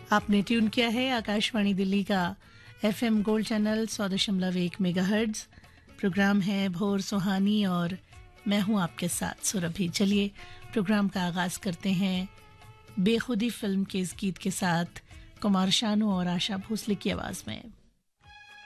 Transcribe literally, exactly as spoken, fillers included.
आपने ट्यून किया है आकाशवाणी दिल्ली का एफएम गोल्ड चैनल सौ दशमलव एक मेगाहर्ट्ज। प्रोग्राम है भोर सुहानी और मैं हूं आपके साथ सुरभि। चलिए प्रोग्राम का आगाज करते हैं बेखुदी फिल्म के इस गीत के साथ, कुमार शानू और आशा भोसले की आवाज में।